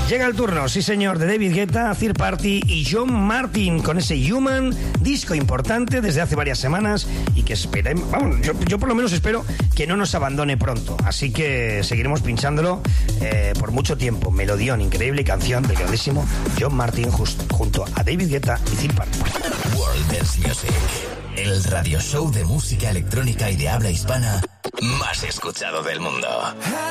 Llega el turno, sí señor, de David Guetta, Third Party y John Martin con ese Human, disco importante desde hace varias semanas y que esperemos, vamos, yo por lo menos espero que no nos abandone pronto, así que seguiremos pinchándolo por mucho tiempo. Melodión, increíble canción del grandísimo John Martin junto a David Guetta y Third Party. World Dance Music, el radio show de música electrónica y de habla hispana más escuchado del mundo.